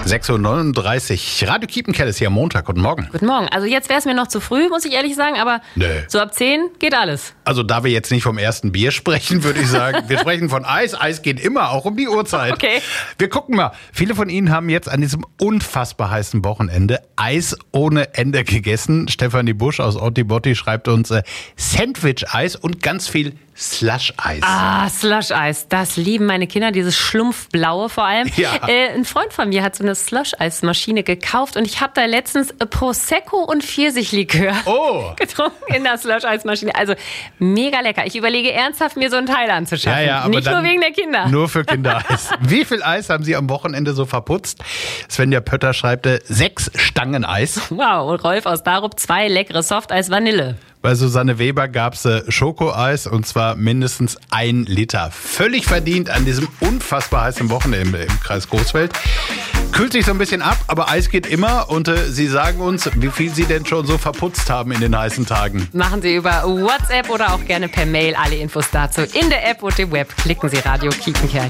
6.39 Uhr. Radio Kiepenkerl ist hier am Montag. Guten Morgen. Guten Morgen. Also jetzt wäre es mir noch zu früh, muss ich ehrlich sagen, aber so ab 10 geht alles. Also da wir jetzt nicht vom ersten Bier sprechen, würde ich sagen, wir sprechen von Eis. Eis geht immer, auch um die Uhrzeit. Okay. Wir gucken mal. Viele von Ihnen haben jetzt an diesem unfassbar heißen Wochenende Eis ohne Ende gegessen. Stefanie Busch aus Otti Botti schreibt uns Sandwich-Eis und ganz viel Slush-Eis. Ah, Slush-Eis. Das lieben meine Kinder, dieses Schlumpfblaue vor allem. Ja. Ein Freund von mir hat so eine Slush-Eis-Maschine gekauft und ich habe da letztens Prosecco und Pfirsichlikör getrunken in der Slush-Eis-Maschine. Also mega lecker. Ich überlege ernsthaft, mir so ein Teil anzuschaffen. Ja, aber nicht nur wegen der Kinder. Nur für Kindereis. Wie viel Eis haben Sie am Wochenende so verputzt? Svenja Pötter schreibt 6 Stangen Eis. Wow, und Rolf aus Darup 2 leckere Softeis-Vanille. Bei Susanne Weber gab es Schokoeis und zwar mindestens 1 Liter. Völlig verdient an diesem unfassbar heißen Wochenende im Kreis Coesfeld. Kühlt sich so ein bisschen ab, aber Eis geht immer und Sie sagen uns, wie viel Sie denn schon so verputzt haben in den heißen Tagen. Machen Sie über WhatsApp oder auch gerne per Mail alle Infos dazu in der App und dem Web. Klicken Sie Radio Kiepenkerl.